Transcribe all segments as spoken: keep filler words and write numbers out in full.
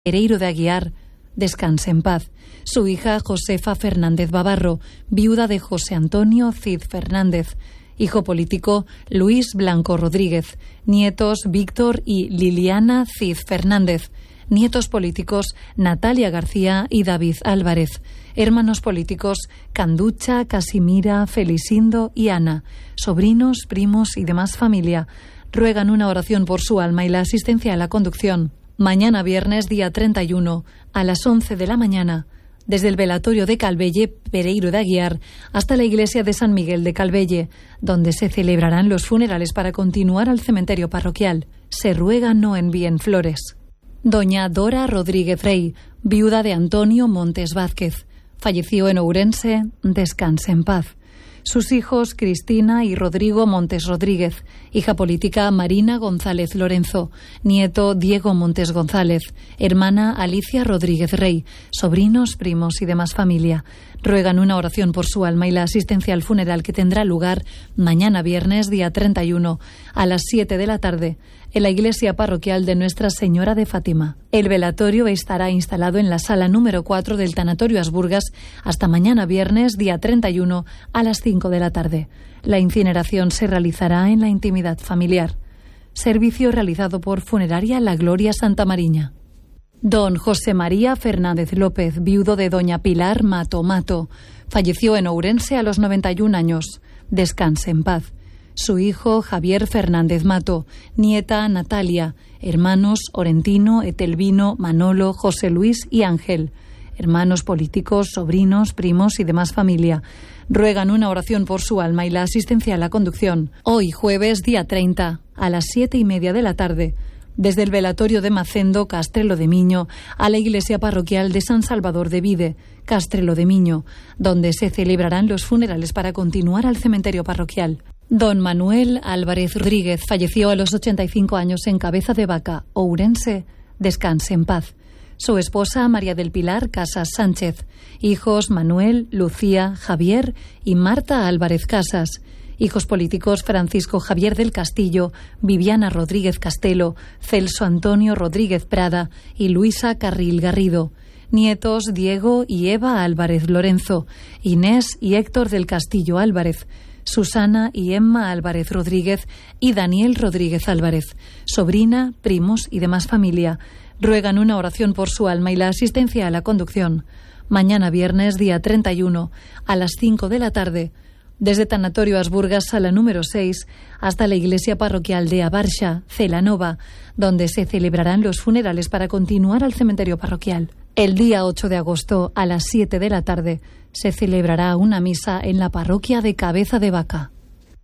Pereiro de Aguiar, descanse en paz. Su hija Josefa Fernández Bavarro, viuda de José Antonio Cid Fernández. Hijo político Luis Blanco Rodríguez. Nietos Víctor y Liliana Cid Fernández. Nietos políticos Natalia García y David Álvarez. Hermanos políticos Canducha, Casimira, Felisindo y Ana. Sobrinos, primos y demás familia. Ruegan una oración por su alma y la asistencia a la conducción. Mañana viernes, día treinta y uno, a las once de la mañana, desde el velatorio de Calvelle, Pereiro de Aguiar, hasta la iglesia de San Miguel de Calvelle, donde se celebrarán los funerales para continuar al cementerio parroquial. Se ruega no envíen flores. Doña Dora Rodríguez Rey, viuda de Antonio Montes Vázquez, falleció en Ourense, descanse en paz. Sus hijos Cristina y Rodrigo Montes Rodríguez, hija política Marina González Lorenzo, nieto Diego Montes González, hermana Alicia Rodríguez Rey, sobrinos, primos y demás familia. Ruegan una oración por su alma y la asistencia al funeral que tendrá lugar mañana viernes, día treinta y uno, a las siete de la tarde, en la iglesia parroquial de Nuestra Señora de Fátima. El velatorio estará instalado en la sala número cuatro del Tanatorio Asburgas hasta mañana viernes, día treinta y uno, a las cinco de la tarde. La incineración se realizará en la intimidad familiar. Servicio realizado por Funeraria La Gloria Santa Mariña. Don José María Fernández López, viudo de doña Pilar Mato Mato, falleció en Ourense a los noventa y un años. Descanse en paz. Su hijo Javier Fernández Mato, nieta Natalia, hermanos Orentino, Etelvino, Manolo, José Luis y Ángel, hermanos políticos, sobrinos, primos y demás familia. Ruegan una oración por su alma y la asistencia a la conducción. Hoy, jueves, día treinta, a las siete y media de la tarde, desde el velatorio de Macendo, Castrelo de Miño, a la iglesia parroquial de San Salvador de Vide, Castrelo de Miño, donde se celebrarán los funerales para continuar al cementerio parroquial. Don Manuel Álvarez Rodríguez falleció a los ochenta y cinco años en Cabeza de Vaca, Ourense, descanse en paz. Su esposa María del Pilar Casas Sánchez, hijos Manuel, Lucía, Javier y Marta Álvarez Casas. Hijos políticos Francisco Javier del Castillo, Viviana Rodríguez Castelo, Celso Antonio Rodríguez Prada y Luisa Carril Garrido. Nietos Diego y Eva Álvarez Lorenzo, Inés y Héctor del Castillo Álvarez, Susana y Emma Álvarez Rodríguez y Daniel Rodríguez Álvarez. Sobrina, primos y demás familia. Ruegan una oración por su alma y la asistencia a la conducción. Mañana viernes, día treinta y uno, a las cinco de la tarde, desde Tanatorio Asburgas, sala número seis, hasta la iglesia parroquial de Abarxa, Celanova, donde se celebrarán los funerales para continuar al cementerio parroquial. El día ocho de agosto, a las siete de la tarde, se celebrará una misa en la parroquia de Cabeza de Vaca.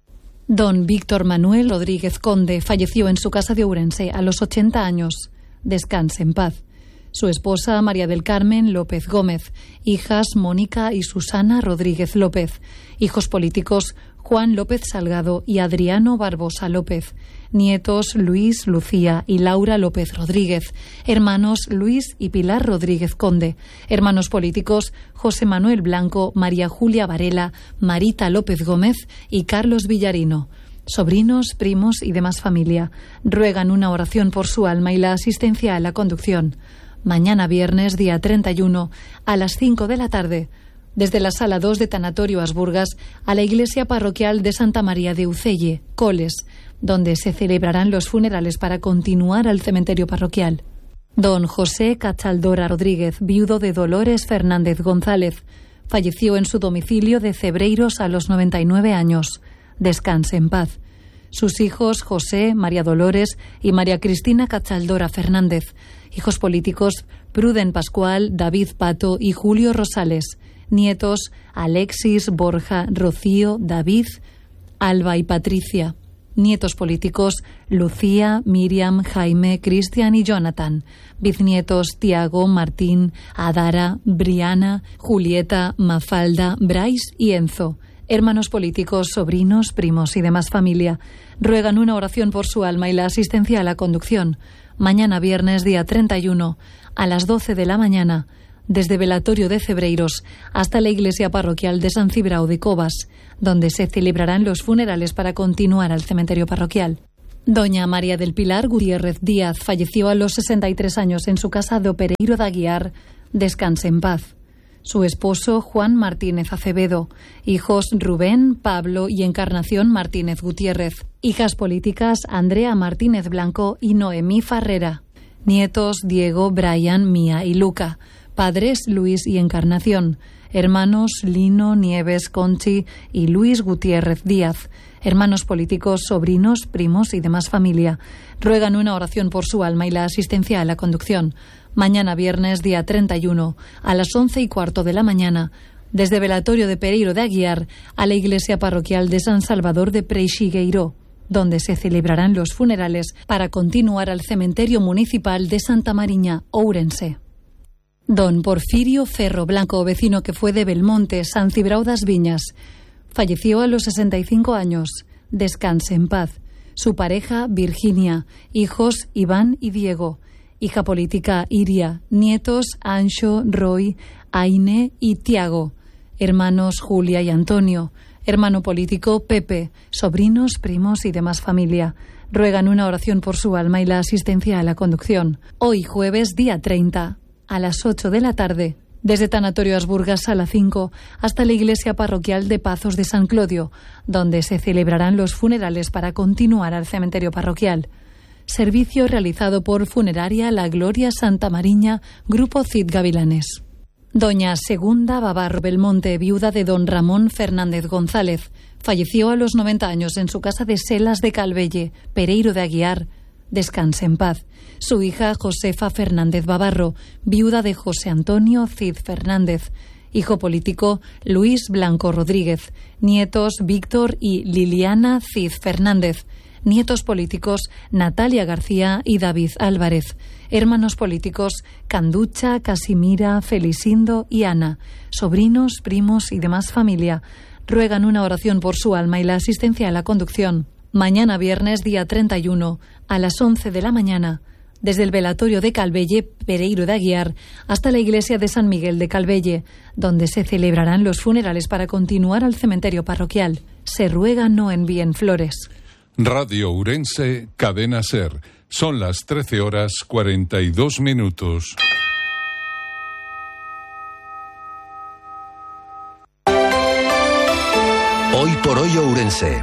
Don Víctor Manuel Rodríguez Conde falleció en su casa de Ourense a los ochenta años. Descanse en paz. Su esposa María del Carmen López Gómez, hijas Mónica y Susana Rodríguez López, hijos políticos Juan López Salgado y Adriano Barbosa López, nietos Luis, Lucía y Laura López Rodríguez, hermanos Luis y Pilar Rodríguez Conde, hermanos políticos José Manuel Blanco, María Julia Varela, Marita López Gómez y Carlos Villarino. Sobrinos, primos y demás familia. Ruegan una oración por su alma y la asistencia a la conducción. Mañana viernes, día treinta y uno, a las cinco de la tarde, desde la sala dos de Tanatorio Asburgas a la iglesia parroquial de Santa María de Ucelle, Coles, donde se celebrarán los funerales para continuar al cementerio parroquial. Don José Cachaldora Rodríguez, viudo de Dolores Fernández González, falleció en su domicilio de Cebreiros a los noventa y nueve años. Descanse en paz. Sus hijos José, María Dolores y María Cristina Cachaldora Fernández. Hijos políticos Pruden Pascual, David Pato y Julio Rosales. Nietos Alexis, Borja, Rocío, David, Alba y Patricia. Nietos políticos Lucía, Miriam, Jaime, Cristian y Jonathan. Bisnietos Tiago, Martín, Adara, Briana, Julieta, Mafalda, Bryce y Enzo. Hermanos políticos, sobrinos, primos y demás familia. Ruegan una oración por su alma y la asistencia a la conducción. Mañana viernes, día treinta y uno, a las doce de la mañana, desde Velatorio de Cebreiros hasta la iglesia parroquial de San Cibrao de Cobas, donde se celebrarán los funerales para continuar al cementerio parroquial. Doña María del Pilar Gutiérrez Díaz falleció a los sesenta y tres años en su casa de Pereiro de Aguiar. Descanse en paz. Su esposo, Juan Martínez Acevedo. Hijos, Rubén, Pablo y Encarnación Martínez Gutiérrez. Hijas políticas, Andrea Martínez Blanco y Noemí Farrera. Nietos, Diego, Brian, Mía y Luca. Padres, Luis y Encarnación. Hermanos, Lino, Nieves, Conchi y Luis Gutiérrez Díaz. Hermanos políticos, sobrinos, primos y demás familia. Ruegan una oración por su alma y la asistencia a la conducción. Mañana viernes, día treinta y uno, a las once y cuarto de la mañana, desde Velatorio de Pereiro de Aguiar a la iglesia parroquial de San Salvador de Preixigueiró, donde se celebrarán los funerales para continuar al cementerio municipal de Santa Mariña, Ourense. Don Porfirio Ferro Blanco, vecino que fue de Belmonte, San Cibrao das Viñas, falleció a los sesenta y cinco años. Descanse en paz. Su pareja, Virginia. Hijos, Iván y Diego. Hija política, Iria. Nietos, Anxo, Roy, Aine y Tiago. Hermanos, Julia y Antonio. Hermano político, Pepe. Sobrinos, primos y demás familia. Ruegan una oración por su alma y la asistencia a la conducción. Hoy jueves, día treinta, a las ocho de la tarde, desde Tanatorio Asburgas, sala cinco, hasta la iglesia parroquial de Pazos de San Clodio, donde se celebrarán los funerales para continuar al cementerio parroquial. Servicio realizado por Funeraria La Gloria Santa Mariña, Grupo Cid Gavilanes. Doña Segunda Babarro Belmonte, viuda de don Ramón Fernández González, falleció a los noventa años en su casa de Selas de Calvelle, Pereiro de Aguiar. Descanse en paz. Su hija Josefa Fernández Babarro, viuda de José Antonio Cid Fernández. Hijo político, Luis Blanco Rodríguez. Nietos, Víctor y Liliana Cid Fernández. Nietos políticos, Natalia García y David Álvarez. Hermanos políticos, Canducha, Casimira, Felisindo y Ana. Sobrinos, primos y demás familia. Ruegan una oración por su alma y la asistencia a la conducción. Mañana viernes, día treinta y uno, a las once de la mañana, desde el velatorio de Calvelle, Pereiro de Aguiar, hasta la iglesia de San Miguel de Calvelle, donde se celebrarán los funerales para continuar al cementerio parroquial. Se ruega no envíen flores. Radio Ourense, Cadena SER. Son las trece horas cuarenta y dos minutos. Hoy por hoy Ourense.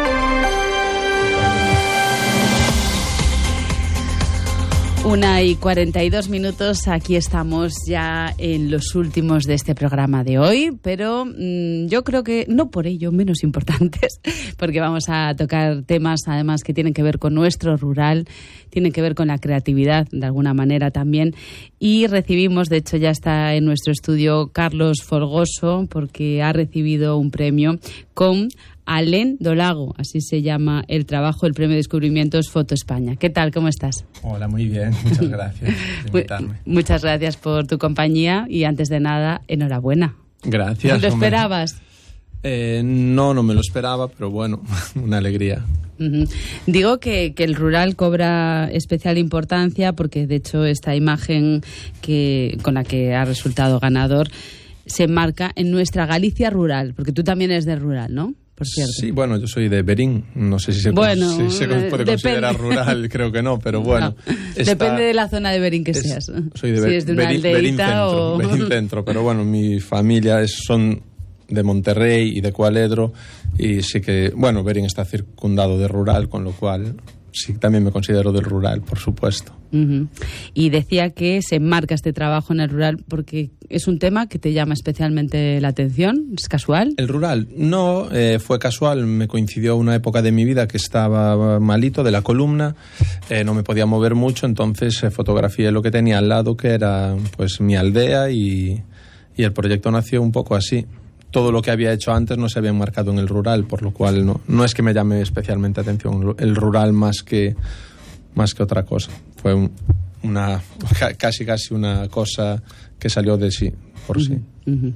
Una y cuarenta y dos minutos, aquí estamos ya en los últimos de este programa de hoy, pero mmm, yo creo que no por ello menos importantes, porque vamos a tocar temas además que tienen que ver con nuestro rural, tienen que ver con la creatividad de alguna manera también, y recibimos, de hecho ya está en nuestro estudio Carlos Folgoso, porque ha recibido un premio con Alén do Lago, así se llama el trabajo, el premio de descubrimientos Foto España. ¿Qué tal? ¿Cómo estás? Hola, muy bien. Muchas gracias por invitarme. Muchas gracias por tu compañía y antes de nada, enhorabuena. Gracias. ¿Lo esperabas? Eh, no, no me lo esperaba, pero bueno, una alegría. Uh-huh. Digo que, que el rural cobra especial importancia porque de hecho esta imagen que, con la que ha resultado ganador se enmarca en nuestra Galicia rural, porque tú también eres del rural, ¿no? Por cierto. Sí, bueno, yo soy de Berín, no sé si se, bueno, si se puede depende. considerar rural, creo que no, pero bueno. No, esta, depende de la zona de Berín que es, seas. Soy de, si es de una Berín, Berín centro, o... Berín centro, pero bueno, mi familia es, son de Monterrey y de Cualedro, y sí que, bueno, Berín está circundado de rural, con lo cual sí, también me considero del rural, por supuesto. Uh-huh. Y decía que se enmarca este trabajo en el rural porque es un tema que te llama especialmente la atención. ¿Es casual? El rural, no, eh, fue casual. Me coincidió una época de mi vida que estaba malito de la columna, eh, no me podía mover mucho, entonces eh, fotografié lo que tenía al lado, que era pues mi aldea, y, y el proyecto nació un poco así. Todo lo que había hecho antes no se había enmarcado en el rural, por lo cual no, no es que me llame especialmente atención el rural más que, más que otra cosa. Fue un, una casi casi una cosa que salió de sí, por uh-huh, sí. Uh-huh.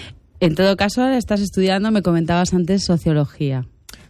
En todo caso, ahora estás estudiando, me comentabas antes, sociología.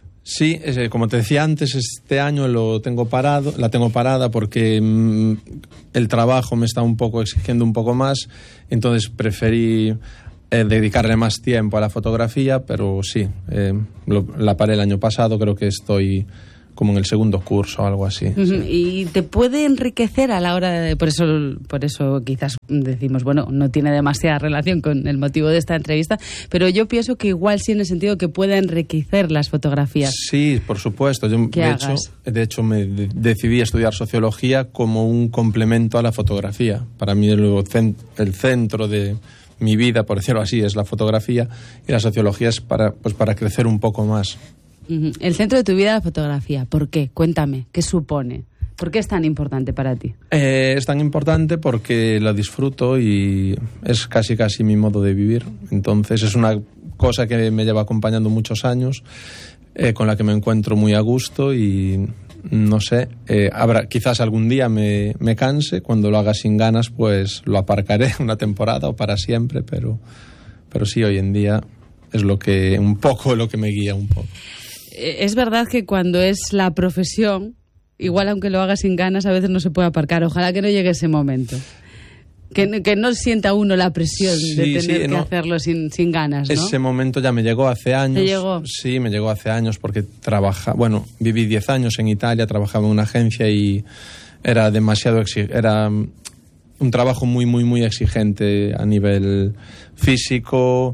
Sí, eh, como te decía antes, este año lo tengo parado, la tengo parada porque mmm, el trabajo me está un poco exigiendo un poco más, entonces preferí Eh, dedicarle más tiempo a la fotografía, pero sí, eh, lo, la paré el año pasado, creo que estoy como en el segundo curso o algo así. Uh-huh. Sí. Y te puede enriquecer a la hora de... Por eso, por eso quizás decimos, bueno, no tiene demasiada relación con el motivo de esta entrevista, pero yo pienso que igual sí en el sentido que puede enriquecer las fotografías. Sí, por supuesto. Yo, de hecho, de hecho, me de- decidí estudiar sociología como un complemento a la fotografía. Para mí el, cen- el centro de mi vida, por decirlo así, es la fotografía, y la sociología es para, pues, para crecer un poco más. Uh-huh. El centro de tu vida, la fotografía. ¿Por qué? Cuéntame, ¿qué supone? ¿Por qué es tan importante para ti? Eh, es tan importante porque la disfruto y es casi casi mi modo de vivir. Entonces es una cosa que me lleva acompañando muchos años, eh, con la que me encuentro muy a gusto y no sé, eh, habrá, quizás algún día me, me canse, cuando lo haga sin ganas pues lo aparcaré una temporada o para siempre, pero, pero sí, hoy en día es lo que un poco lo que me guía un poco. Es verdad que cuando es la profesión, igual aunque lo haga sin ganas, a veces no se puede aparcar. Ojalá que no llegue ese momento. Que, que no sienta uno la presión Sí, de tener sí, que no. hacerlo sin, sin ganas, ¿no? Ese momento ya me llegó hace años. ¿Te llegó? Sí, me llegó hace años porque trabaja, bueno, viví diez años en Italia, trabajaba en una agencia y era demasiado exi- era un trabajo muy, muy, muy exigente a nivel físico,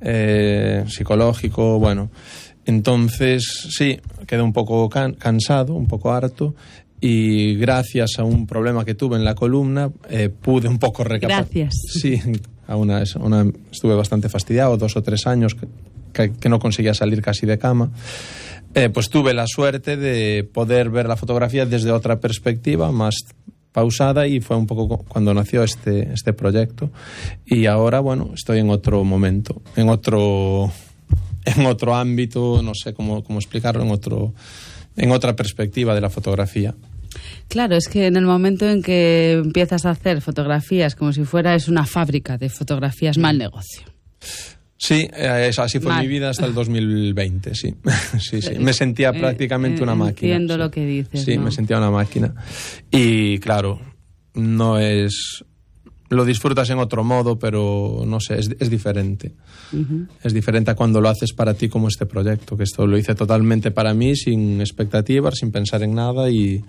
eh, psicológico, bueno. Entonces, sí, quedé un poco can- cansado, un poco harto, y gracias a un problema que tuve en la columna eh, pude un poco recapacitar. Gracias. Sí, a una, una, estuve bastante fastidiado, dos o tres años que, que, que no conseguía salir casi de cama. Eh, pues tuve la suerte de poder ver la fotografía desde otra perspectiva, más pausada, y fue un poco cuando nació este, este proyecto. Y ahora, bueno, estoy en otro momento, en otro... en otro ámbito, no sé cómo, cómo explicarlo, en otro, en otra perspectiva de la fotografía. Claro, es que en el momento en que empiezas a hacer fotografías como si fuera es una fábrica de fotografías, mal negocio. Sí, eh, así fue Mal. mi vida hasta el dos mil veinte, sí. sí, sí. Me sentía Eh, prácticamente eh, una máquina. entiendo sí. lo que dices, Sí, ¿no? me sentía una máquina. Y claro, no es... Lo disfrutas en otro modo, pero no sé, es, es diferente. Uh-huh. Es diferente a cuando lo haces para ti, como este proyecto, que esto lo hice totalmente para mí, sin expectativas, sin pensar en nada y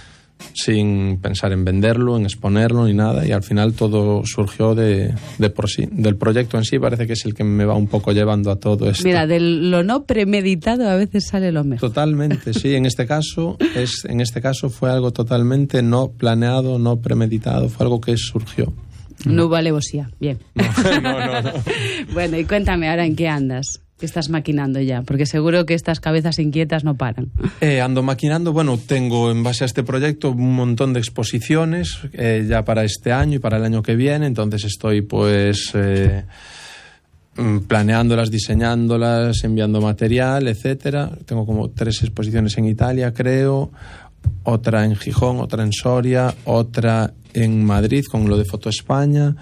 sin pensar en venderlo, en exponerlo ni nada, y al final todo surgió de, de por sí. Del proyecto en sí parece que es el que me va un poco llevando a todo esto. Mira, de lo no premeditado a veces sale lo mejor. Totalmente, sí. En este caso, es, en este caso fue algo totalmente no planeado, no premeditado, fue algo que surgió. No hubo alevosía. Bien. No, no, no. Bueno, y cuéntame ahora en qué andas. ¿Qué estás maquinando ya? Porque seguro que estas cabezas inquietas no paran. Eh, ando maquinando, bueno, tengo en base a este proyecto un montón de exposiciones eh, ya para este año y para el año que viene, entonces estoy pues eh, planeándolas, diseñándolas, enviando material, etcétera. Tengo como tres exposiciones en Italia, creo, otra en Gijón, otra en Soria, otra en Madrid con lo de Foto España,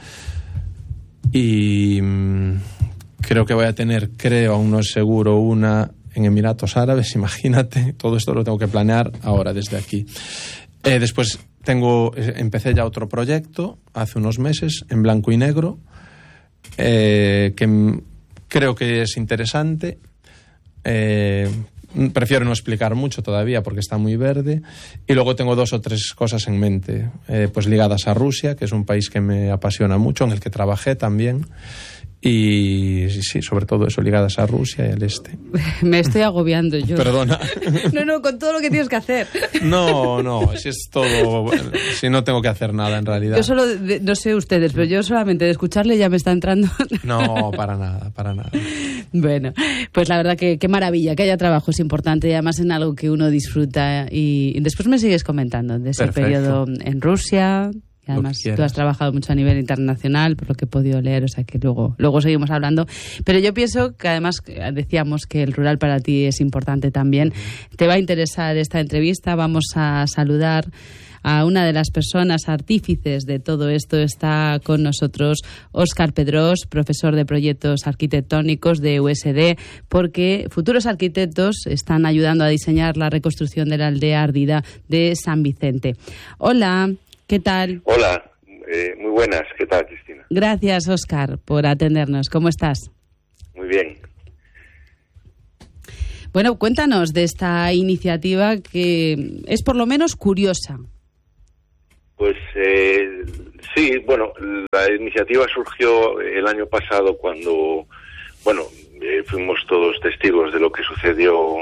y mmm, creo que voy a tener, creo, aún no es seguro, una en Emiratos Árabes, imagínate. Todo esto lo tengo que planear ahora desde aquí. Eh, después tengo, empecé ya otro proyecto hace unos meses en blanco y negro, eh, que m- creo que es interesante. Eh, Prefiero no explicar mucho todavía porque está muy verde. Y luego tengo dos o tres cosas en mente, eh, pues ligadas a Rusia, que es un país que me apasiona mucho, en el que trabajé también. Y sí, sobre todo eso, ligadas a Rusia y al este. Me estoy agobiando yo. Perdona. No, no, con todo lo que tienes que hacer. No, no, si es todo... Si no tengo que hacer nada en realidad. Yo solo, de- no sé ustedes, pero yo solamente de escucharle ya me está entrando. No, para nada, para nada. Bueno, pues la verdad que qué maravilla, que haya trabajo es importante y además en algo que uno disfruta. Y después me sigues comentando de ese Perfecto. periodo en Rusia. Y además tú has trabajado mucho a nivel internacional, por lo que he podido leer, o sea que luego, luego seguimos hablando. Pero yo pienso que además decíamos que el rural para ti es importante también. Uh-huh. Te va a interesar esta entrevista, vamos a saludar a una de las personas artífices de todo esto. Está con nosotros Óscar Pedrós, profesor de proyectos arquitectónicos de U S D, porque futuros arquitectos están ayudando a diseñar la reconstrucción de la aldea ardida de San Vicente. Hola, ¿qué tal? Hola, eh, muy buenas. ¿Qué tal, Cristina? Gracias, Óscar, por atendernos. ¿Cómo estás? Muy bien. Bueno, cuéntanos de esta iniciativa que es por lo menos curiosa. Pues eh, sí, bueno, la iniciativa surgió el año pasado cuando, bueno, eh, fuimos todos testigos de lo que sucedió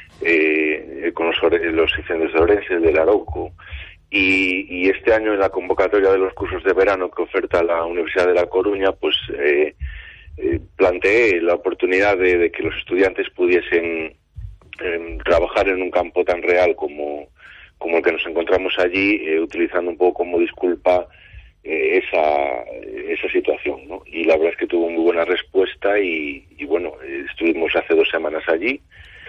eh, con los, los incendios de Ourense, del Arauco, y, y este año en la convocatoria de los cursos de verano que oferta la Universidad de La Coruña, pues eh, eh, planteé la oportunidad de, de que los estudiantes pudiesen eh, trabajar en un campo tan real como como el que nos encontramos allí, eh, utilizando un poco como disculpa eh, esa esa situación, ¿no? Y la verdad es que tuvo muy buena respuesta y, y bueno, eh, estuvimos hace dos semanas allí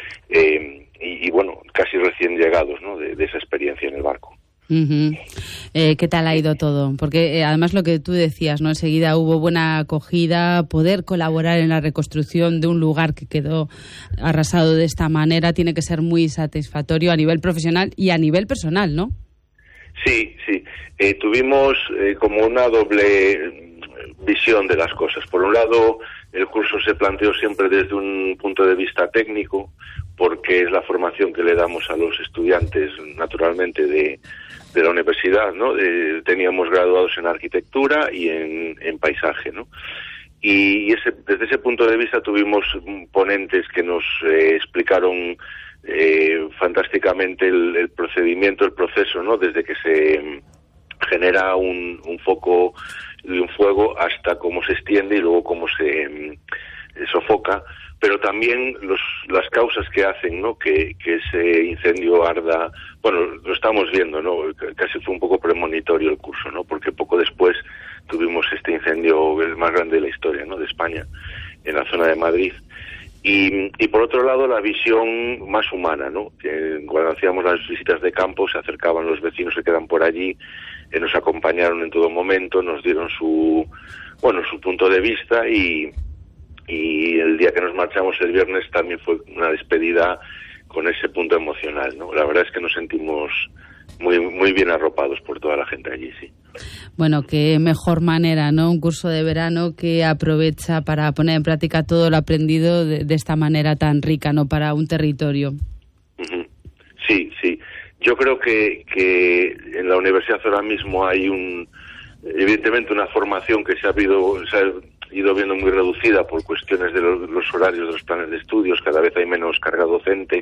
eh, y, y bueno, casi recién llegados, ¿no? De, de esa experiencia en el barco. Uh-huh. Eh, ¿Qué tal ha ido todo? Porque eh, además lo que tú decías, ¿no? Enseguida hubo buena acogida, poder colaborar en la reconstrucción de un lugar que quedó arrasado de esta manera tiene que ser muy satisfactorio a nivel profesional y a nivel personal, ¿no? Sí, sí. Eh, tuvimos eh, como una doble visión de las cosas. Por un lado, el curso se planteó siempre desde un punto de vista técnico, porque es la formación que le damos a los estudiantes, naturalmente, de, de la universidad, ¿no? Eh, teníamos graduados en arquitectura y en, en paisaje, ¿no? Y ese, desde ese punto de vista tuvimos ponentes que nos eh, explicaron eh, fantásticamente el, el procedimiento, el proceso, ¿no? Desde que se genera un, un foco de un fuego hasta cómo se extiende y luego cómo se eh, sofoca, pero también los, las causas que hacen, ¿no? que, que ese incendio arda. Bueno, lo estamos viendo, ¿no? Casi fue un poco premonitorio el curso, ¿no? Porque poco después tuvimos este incendio, el más grande de la historia, ¿no? De España, en la zona de Madrid. Y, y por otro lado, la visión más humana, ¿no? Que cuando hacíamos las visitas de campo, se acercaban los vecinos que quedan por allí, eh, nos acompañaron en todo momento, nos dieron su, bueno, su punto de vista y, y el día que nos marchamos el viernes también fue una despedida con ese punto emocional, ¿no? La verdad es que nos sentimos muy muy bien arropados por toda la gente allí, sí. Bueno, qué mejor manera, ¿no? Un curso de verano que aprovecha para poner en práctica todo lo aprendido de, de esta manera tan rica, ¿no? Para un territorio. Uh-huh. Sí, sí. Yo creo que, que en la universidad ahora mismo hay un, evidentemente, una formación que se ha habido, se ha ido viendo muy reducida por cuestiones de los, los horarios de los planes de estudios, cada vez hay menos carga docente,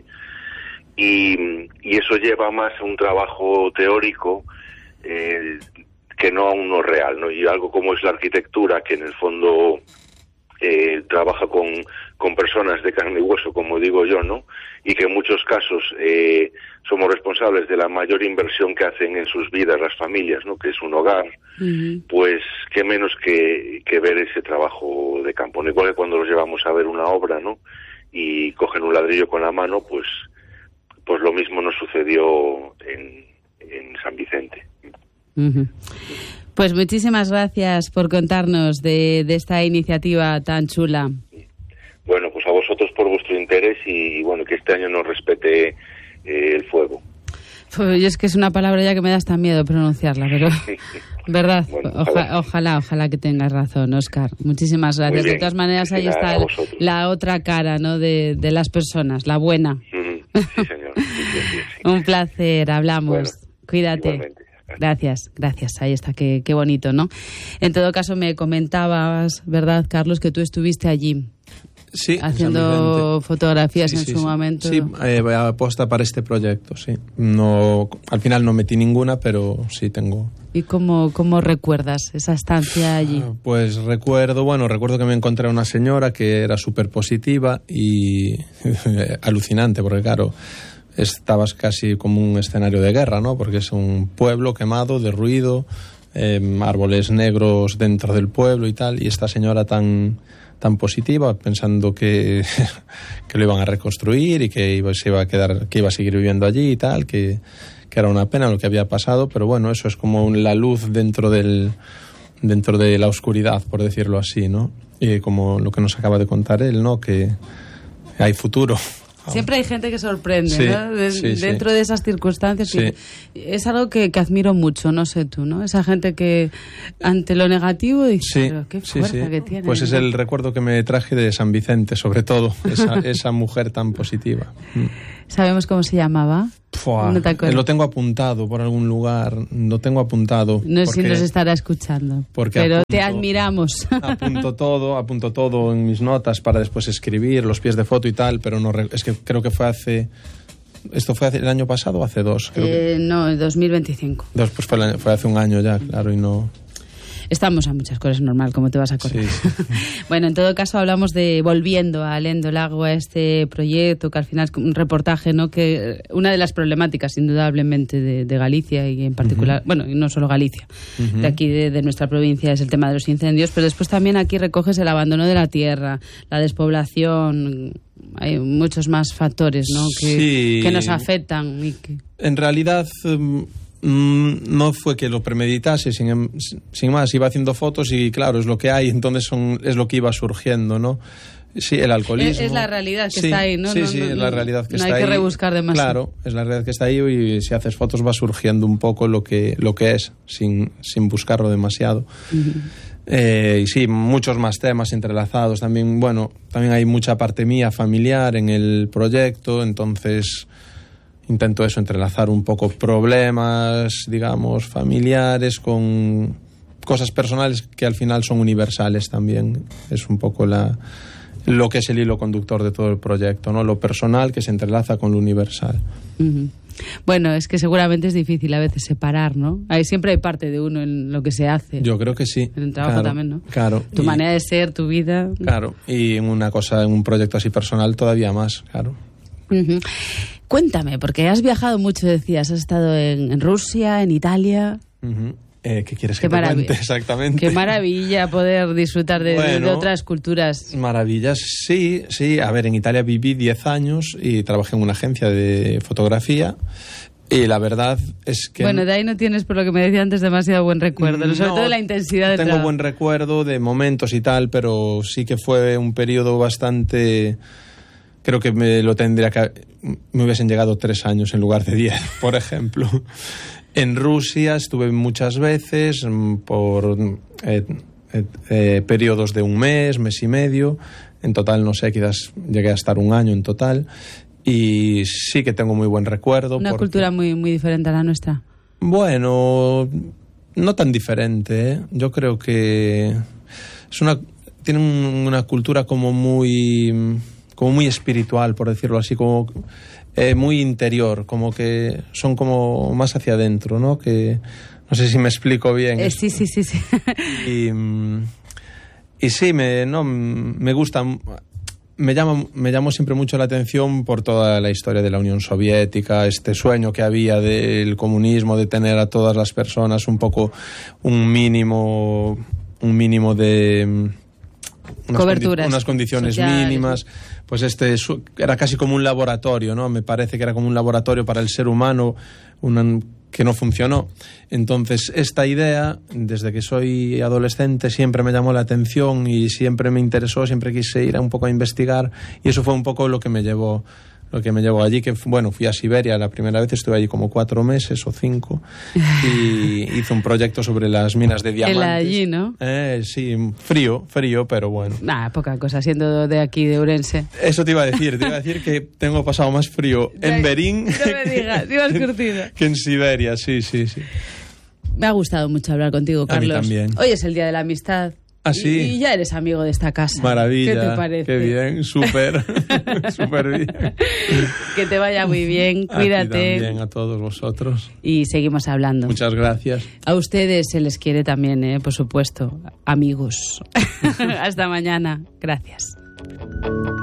y, y eso lleva más a un trabajo teórico eh, que no a uno real, ¿no? Y algo como es la arquitectura, que en el fondo eh, trabaja con, con personas de carne y hueso, como digo yo, ¿no? Y que en muchos casos eh, somos responsables de la mayor inversión que hacen en sus vidas las familias, ¿no? Que es un hogar. Uh-huh. Pues qué menos que, que ver ese trabajo de campo, ¿no? Igual que cuando los llevamos a ver una obra, ¿no? Y cogen un ladrillo con la mano, pues pues lo mismo nos sucedió en, en San Vicente. Uh-huh. Pues muchísimas gracias por contarnos de, de esta iniciativa tan chula. Bueno, pues a vosotros por vuestro interés y, y bueno, que este año nos respete eh, el fuego. Pues es que es una palabra ya que me da hasta miedo pronunciarla, pero verdad, bueno, ojalá. ojalá, ojalá que tengas razón, Óscar. Muchísimas gracias. De todas maneras, ahí está el, la otra cara, ¿no? de, de las personas, la buena. Mm, sí, señor. Sí, sí, sí, sí. Un placer, hablamos. Bueno, cuídate. Igualmente. Gracias, gracias. Ahí está, qué, qué bonito, ¿no? En todo caso, me comentabas, ¿verdad, Carlos, que tú estuviste allí? Sí, haciendo fotografías sí, en sí, su sí. momento. Sí, eh, aposta para este proyecto, sí. No, al final no metí ninguna, pero sí tengo. ¿Y cómo, cómo recuerdas esa estancia allí? Pues recuerdo, bueno, recuerdo que me encontré a una señora que era súper positiva y alucinante, porque claro, estabas casi como un escenario de guerra, ¿no? Porque es un pueblo quemado, derruido, eh, árboles negros dentro del pueblo y tal, y esta señora tan tan positiva, pensando que, que lo iban a reconstruir y que iba, se iba a quedar, que iba a seguir viviendo allí y tal, que, que era una pena lo que había pasado, pero bueno, eso es como la luz dentro del dentro de la oscuridad, por decirlo así, ¿no? Y como lo que nos acaba de contar él, ¿no? Que hay futuro, Siempre hay gente que sorprende, sí, ¿no? De, sí, dentro sí. de esas circunstancias. Sí. Es algo que, que admiro mucho, no sé tú, ¿no? Esa gente que ante lo negativo dice, Sí, pero qué sí, fuerza sí. que tiene. Pues es ¿no? el recuerdo que me traje de San Vicente, sobre todo, esa, esa mujer tan positiva. ¿Sabemos cómo se llamaba? Fua, No te acuerdas. lo tengo apuntado por algún lugar, lo tengo apuntado. No sé si porque- nos estará escuchando, porque pero apunto- te admiramos. Apunto todo, apunto todo en mis notas para después escribir, los pies de foto y tal, pero no re- es que creo que fue hace... ¿Esto fue hace- el año pasado o hace dos? Creo que- Eh, no, el dos mil veinticinco. dos, pues fue, el año- fue hace un año ya, claro, y no... Estamos a muchas cosas, normal, como te vas a acordar. Sí, sí. Bueno, en todo caso hablamos de volviendo a Alén do Lago, a este proyecto que al final es un reportaje, ¿no? Que una de las problemáticas indudablemente de, de Galicia y en particular, uh-huh. bueno, y no solo Galicia, uh-huh. de aquí de, de nuestra provincia es el tema de los incendios, pero después también aquí recoges el abandono de la tierra, la despoblación, hay muchos más factores, ¿no? Que, sí. que nos afectan y que... En realidad... Um... no fue que lo premeditase, sin, sin más, iba haciendo fotos y claro, es lo que hay, entonces son, es lo que iba surgiendo, ¿no? Sí, el alcoholismo. Es, es la realidad que sí, está ahí, ¿no? Sí, no, sí, no, es la realidad que no está ahí. No hay que rebuscar demasiado. Claro, es la realidad que está ahí y si haces fotos va surgiendo un poco lo que, lo que es, sin, sin buscarlo demasiado. Uh-huh. Eh, y sí, muchos más temas entrelazados. También, bueno, también hay mucha parte mía familiar en el proyecto, entonces... Intento eso, entrelazar un poco problemas, digamos, familiares con cosas personales que al final son universales también. Es un poco la, lo que es el hilo conductor de todo el proyecto, ¿no? Lo personal que se entrelaza con lo universal. Uh-huh. Bueno, es que seguramente es difícil a veces separar, ¿no? Ahí siempre hay parte de uno en lo que se hace. Yo creo que sí. En el trabajo claro, también, ¿no? Claro. Tu y, manera de ser, tu vida. Claro, y en una cosa, en un proyecto así personal todavía más, claro. Uh-huh. Cuéntame, porque has viajado mucho, decías, has estado en, en Rusia, en Italia. Uh-huh. Eh, ¿Qué quieres Qué que te marav- cuente exactamente? Qué maravilla poder disfrutar de, bueno, de otras culturas. Maravillas, sí, sí. A ver, en Italia viví diez años y trabajé en una agencia de fotografía. Y la verdad es que... Bueno, de ahí no tienes, por lo que me decía antes, demasiado buen recuerdo, no, sobre todo de la intensidad del tengo trabajo. buen recuerdo de momentos y tal, pero sí que fue un periodo bastante... Creo que me lo tendría que... Me hubiesen llegado tres años en lugar de diez, por ejemplo. En Rusia estuve muchas veces por eh, eh, eh, periodos de un mes, mes y medio. En total, no sé, quizás llegué a estar un año en total. Y sí que tengo muy buen recuerdo. Una porque, cultura muy, muy diferente a la nuestra. Bueno, no tan diferente, ¿eh? Yo creo que es una tienen una cultura como muy... como muy espiritual, por decirlo así, como eh, muy interior, como que son como más hacia adentro, ¿no? Que no sé si me explico bien. Eh, sí, sí, sí, sí. Y, y sí, me, no, me gusta, me llama, me llamó siempre mucho la atención por toda la historia de la Unión Soviética, este sueño que había del comunismo, de tener a todas las personas un poco un mínimo, un mínimo de... Unas coberturas condi- unas condiciones sociales. mínimas, pues este era casi como un laboratorio, ¿no? Me parece que era como un laboratorio para el ser humano, una, que no funcionó. Entonces, esta idea, desde que soy adolescente, siempre me llamó la atención y siempre me interesó, siempre quise ir a un poco a investigar, y eso fue un poco lo que me llevó lo que me llevó allí, que bueno, fui a Siberia la primera vez, estuve allí como cuatro meses o cinco y hice un proyecto sobre las minas de diamantes. El allí, ¿no? Eh, sí, frío, frío, pero bueno. Nah, poca cosa, siendo de aquí, de Ourense. Eso te iba a decir, te iba a decir que tengo pasado más frío en Berín no me digas, ibas curtido. que en Siberia, sí, sí, sí. Me ha gustado mucho hablar contigo, Carlos. A mí también. Hoy es el Día de la Amistad. ¿Ah, sí? Y, y ya eres amigo de esta casa. Maravilla. ¿Qué te parece? Qué bien, súper, súper bien. Que te vaya muy bien, cuídate. A ti también, a todos vosotros. Y seguimos hablando. Muchas gracias. A ustedes se les quiere también, ¿eh? Por supuesto. Amigos. Hasta mañana. Gracias.